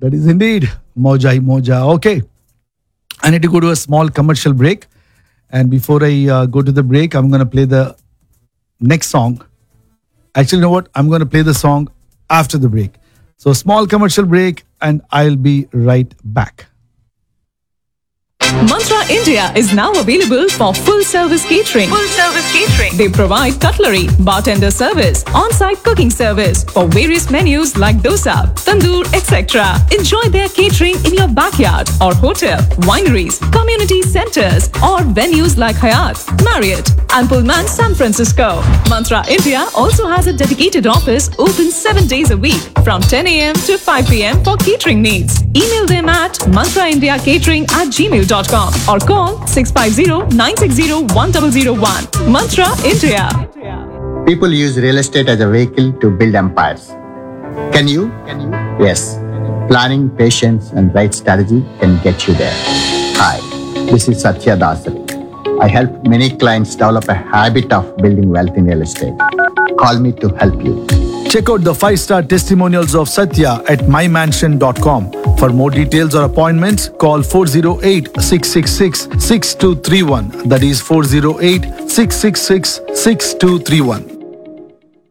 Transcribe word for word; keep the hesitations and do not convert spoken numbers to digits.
That is indeed Moja hi Moja. Okay. I need to go to a small commercial break. And before I uh, go to the break, I'm going to play the next song. Actually, you know what? I'm going to play the song after the break. So, small commercial break, and I'll be right back. Mantra India is now available for full service catering. Full service catering. They provide cutlery, bartender service, on-site cooking service for various menus like dosa, tandoor, et cetera. Enjoy their catering in your backyard or hotel, wineries, community centers, or venues like Hyatt, Marriott, and Pullman San Francisco. Mantra India also has a dedicated office open seven days a week from ten a.m. to five p.m. for catering needs. Email them at mantraindiacatering at gmail dot com or call six five zero nine six zero one zero zero one. Mantra India. People use real estate as a vehicle to build empires. Can you? Can you? Yes. Planning, patience, and right strategy can get you there. Hi, this is Satya Dasari. I help many clients develop a habit of building wealth in real estate. Call me to help you. Check out the five-star testimonials of Satya at my mansion dot com. For more details or appointments, call four zero eight, six six six, six two three one. That is four zero eight, six six six, six two three one.